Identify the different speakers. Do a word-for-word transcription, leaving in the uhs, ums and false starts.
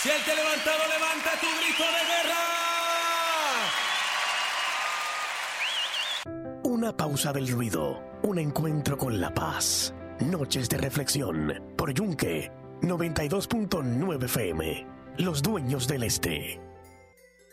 Speaker 1: Si él te levantado, levanta tu grito de guerra.
Speaker 2: Una pausa del ruido, un encuentro con la paz. Noches de reflexión por Yunque noventa y dos punto nueve F M. Los dueños del este.